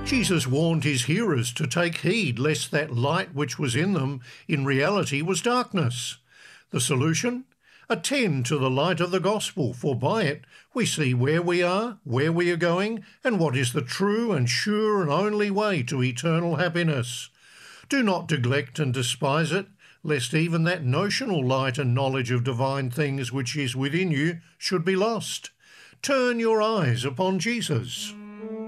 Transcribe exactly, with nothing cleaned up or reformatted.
Jesus warned his hearers to take heed lest that light which was in them in reality was darkness. The solution? Attend to the light of the gospel, for by it we see where we are, where we are going, and what is the true and sure and only way to eternal happiness. Do not neglect and despise it, lest even that notional light and knowledge of divine things which is within you should be lost. Turn your eyes upon Jesus.